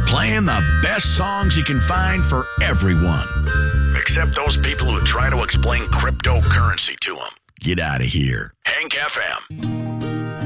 Playing the best songs you can find for everyone. Except those people who try to explain cryptocurrency to them. Get out of here. Hank FM.